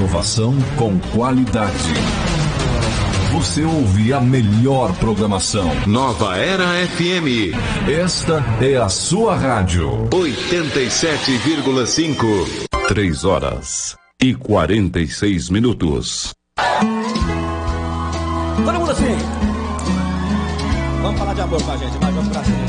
Inovação com qualidade. Você ouve a melhor programação. Nova Era FM. Esta é a sua rádio. 87,5. 3h46. Todo mundo assim. Vamos falar de amor com a gente, vai, vamos pra cima.